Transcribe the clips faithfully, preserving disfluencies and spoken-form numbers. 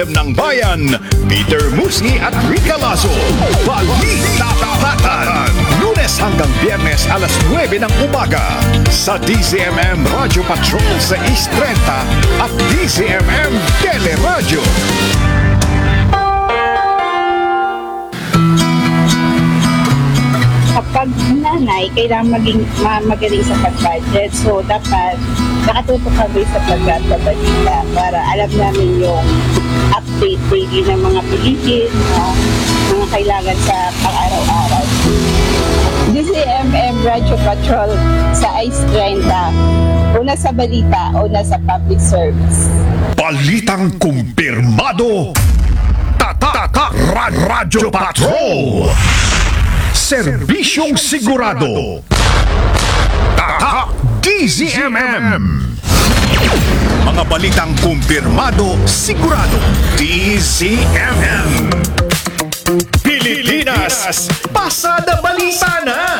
ng Bayan, Peter Musni at Rica Lazo. Balita-Tatan, Lunes hanggang Biyernes alas nuwebe ng umaga sa D Z M M Radio Patrol sa East thirty at D Z M M Teleradio. Kapag nanay, kailangan maging ma- magaling sa pag-budget. So, dapat nakatutok kami sa pagkakabalita para alam namin yung update daily ng mga Pilipin, uh, mga kailangan sa pang-araw-araw. D Z M M Radio Patrol sa Ice thirty. Una sa balita, una sa public service. Balitang kumpirmado. Tata Radyo Patrol. Serbisyong sigurado. Tata D Z M M. Mga balitang kumpirmado, sigurado. D Z M M. Pilipinas, pasada balita na.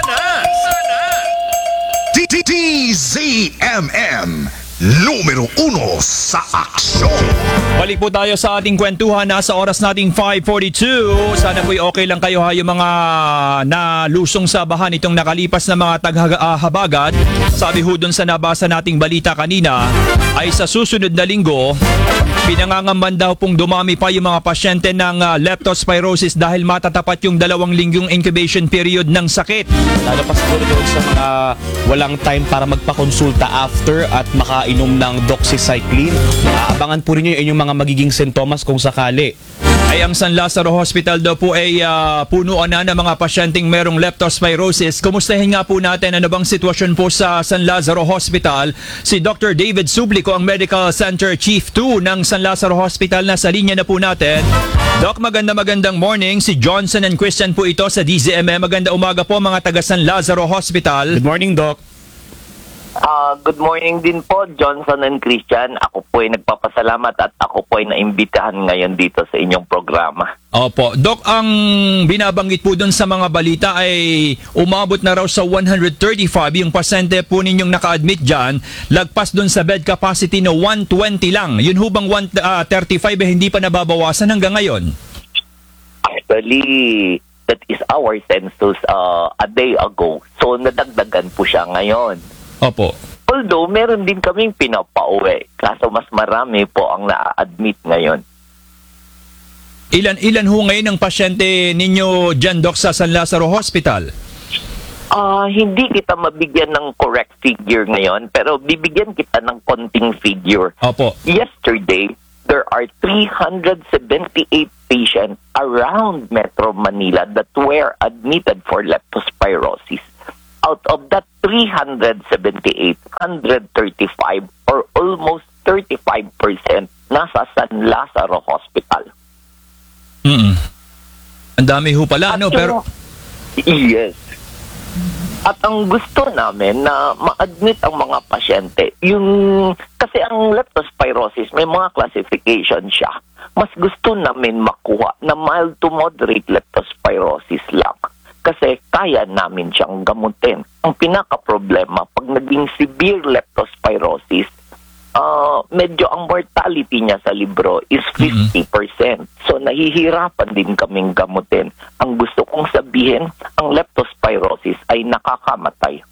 D Z M M. Numero uno sa aksyon. Balik po tayo sa ating kwentuhan. Nasa oras nating five forty-two. Sana po'y okay lang kayo ha, yung mga nalusong sa bahan itong nakalipas na mga taghabagat. Sabi ho dun sa nabasa nating balita kanina ay sa susunod na linggo, pinangangamban daw pong dumami pa yung mga pasyente ng uh, leptospirosis dahil matatapat yung dalawang linggong incubation period ng sakit. Lalo pa siguro doon sa mga walang time para magpakonsulta after at makainom ng doxycycline. Aabangan po rin nyo yung inyong mga magiging sintomas kung sakali. Ay ang San Lazaro Hospital daw po ay uh, punuan na ng mga pasyenteng merong leptospirosis. Kumustahin nga po natin ano bang sitwasyon po sa San Lazaro Hospital. Si Doctor David Sublico, ang Medical Center Chief two ng San Lazaro Hospital. Nasa linya na po natin. Doc, maganda magandang morning. Si Johnson and Christian po ito sa D Z M M. Maganda umaga po mga taga San Lazaro Hospital. Good morning, Doc. Uh, good morning din po, Johnson and Christian. Ako po ay nagpapasalamat at ako po ay naimbitahan ngayon dito sa inyong programa. Opo. Doc, ang binabanggit po dun sa mga balita ay umabot na raw sa one hundred thirty-five yung pasyente po ninyong naka-admit dyan. Lagpas dun sa bed capacity na one twenty lang. Yun hubang one thirty-five eh, hindi pa nababawasan hanggang ngayon? Actually, that is our census uh, a day ago. So, nadagdagan po siya ngayon. Opo. Although, meron din kaming pinapauwi. Kaso mas marami po ang na-admit ngayon. Ilan ilan ho ngayon ang pasyente ninyo dyan, Doc, sa San Lazaro Hospital? Uh, hindi kita mabigyan ng correct figure ngayon, pero bibigyan kita ng konting figure. Opo. Yesterday, there are three hundred seventy-eight patients around Metro Manila that were admitted for leptospirosis. Out of that three hundred seventy-eight, one hundred thirty-five or almost thirty-five percent nasa San Lazaro Hospital. Mm. Ang dami ho pala, no? Pero yes. At ang gusto namin na ma-admit ang mga pasyente, yung kasi ang leptospirosis may mga classification siya. Mas gusto namin makuha na mild to moderate leptospirosis lang. Kasi kaya namin siyang gamutin. Ang pinaka-problema, pag naging severe leptospirosis, uh, medyo ang mortality niya sa libro is fifty percent. So, nahihirapan din kaming gamutin. Ang gusto kong sabihin, ang leptospirosis ay nakakamatay.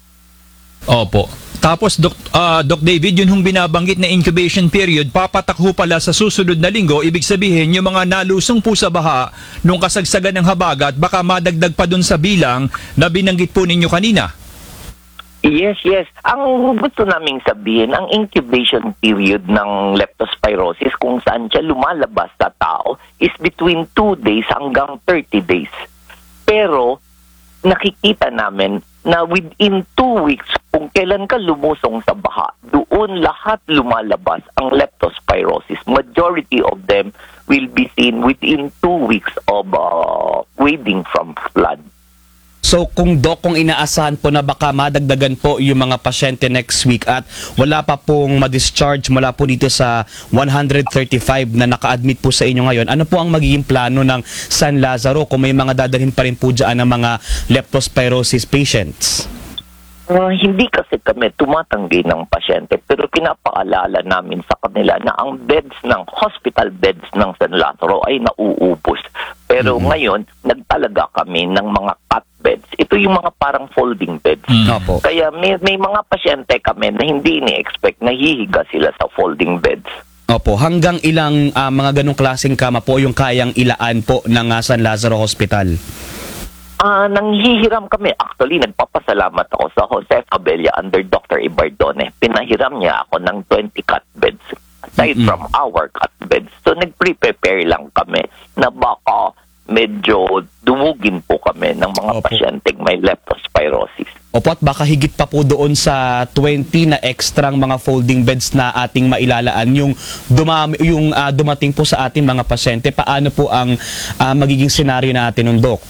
Opo. Tapos, Doc, uh, Doc David, yun hong binabanggit na incubation period, papatak ho pala sa susunod na linggo. Ibig sabihin, yung mga nalusong po sa baha nung kasagsagan ng habagat, baka madagdag pa dun sa bilang na binanggit po ninyo kanina. Yes, yes. Ang gusto naming sabihin, ang incubation period ng leptospirosis kung saan siya lumalabas sa tao is between two days hanggang thirty days. Pero, nakikita namin na within two weeks, kung kailan ka lumusong sa baha, doon lahat lumalabas ang leptospirosis. Majority of them will be seen within two weeks of uh, wading from flood. So kung Doc, kung inaasahan po na baka madagdagan po yung mga pasyente next week at wala pa pong ma-discharge mula po dito sa one hundred thirty-five na naka-admit po sa inyo ngayon, ano po ang magiging plano ng San Lazaro kung may mga dadalhin pa rin po dyan ng mga leptospirosis patients? Uh, hindi kasi kami tumatanggi ng pasyente, pero pinapaalala namin sa kanila na ang beds ng hospital beds ng San Lazaro ay nauubos. Pero Mm-hmm. ngayon, nagtalaga kami ng mga cot beds. Ito yung mga parang folding beds. Mm. Opo. Kaya may, may mga pasyente kami na hindi ni-expect na hihiga sila sa folding beds. Opo, hanggang ilang ah, mga ganong klaseng kama po yung kayang ilaan po ng ah, San Lazaro Hospital? Ah, nanghihiram kami. Actually, nagpapasalamat ako sa Jose Fabella under Doctor Ibardone. Pinahiram niya ako ng twenty cot beds aside Mm-mm. from our cot beds. So, nag-prepare lang kami na baka medyo dumugin po kami ng mga Opo. pasyenteng may leptospirosis. Opo, at baka higit pa po doon sa twenty na extrang mga folding beds na ating mailalaan yung dumami, yung ah, dumating po sa ating mga pasyente. Paano po ang ah, magiging senaryo natin nun, Doc?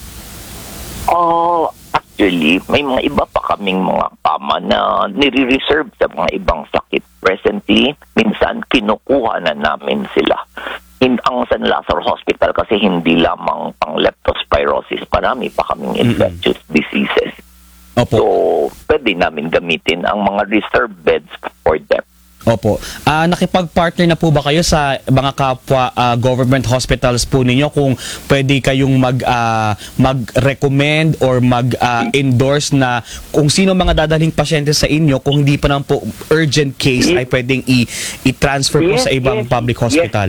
Oh, actually, may mga iba pa kaming mga kama na nire-reserve sa mga ibang sakit. Presently, minsan kinukuha na namin sila. In ang San Lazaro Hospital kasi hindi lamang pang leptospirosis, marami pa kaming infectious diseases. Opo. So, pwede namin gamitin ang mga reserve beds for them. Opo. Ah, nakipag-partner na po ba kayo sa mga kapwa ah, government hospitals po ninyo kung pwede kayong mag ah, mag-recommend or mag-endorse na kung sino mga dadaling pasyente sa inyo, kung hindi pa naman po urgent case ay pwedeng i- i-transfer po Yes, sa ibang yes, public yes. hospital?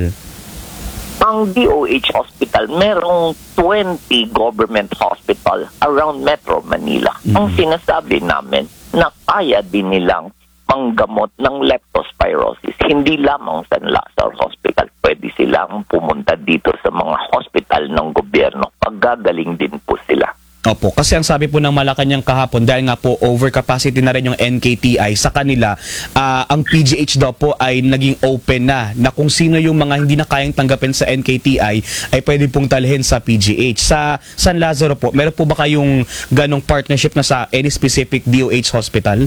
Ang D O H Hospital, merong twenty government hospital around Metro Manila. Ang sinasabi namin na kaya din nilang panggamot ng leptospirosis. Hindi lamang San Lazaro Hospital. Pwede silang pumunta dito sa mga hospital ng gobyerno. Paggagaling din po sila. Opo, kasi ang sabi po ng Malacanang kahapon, dahil nga po overcapacity na rin yung N K T I sa kanila, ah, ang P G H daw po ay naging open na, na kung sino yung mga hindi na kayang tanggapin sa N K T I ay pwede pong talhin sa P G H. Sa San Lazaro po, meron po ba kayong ganong partnership na sa any specific D O H hospital?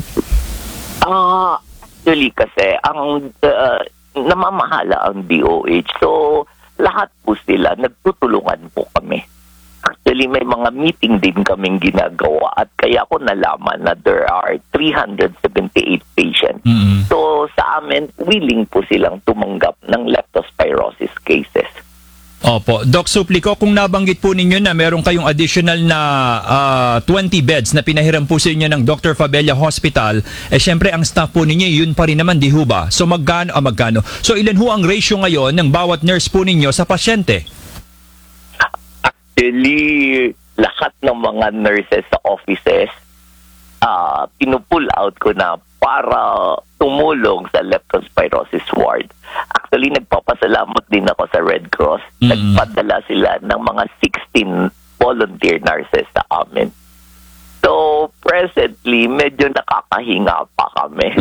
Ah, actually kasi ang uh, namamahala ang D O H. So lahat po sila nagtutulungan po kami. Actually may mga meeting din kaming ginagawa at kaya ko nalaman na there are three hundred seventy-eight patients. Mm-mm. So sa amin willing po silang tumanggap ng leptospirosis cases. Opo. Doc Suplico, kung nabanggit po ninyo na meron kayong additional na ah, twenty beds na pinahiram po sa inyo ng Doctor Fabella Hospital, eh syempre ang staff po ninyo, yun pa rin naman, di ho ba? So magkano, ah, magkano? So ilan ho ang ratio ngayon ng bawat nurse po ninyo sa pasyente? Actually, lahat ng mga nurses sa offices, uh, pinupull out ko na para tumulong sa leptospirosis ward. Actually, nagpapasalamat din ako sa Red Cross. Mm. Nagpadala sila ng mga sixteen volunteer nurses sa amin. So, presently, medyo nakakahinga pa kami.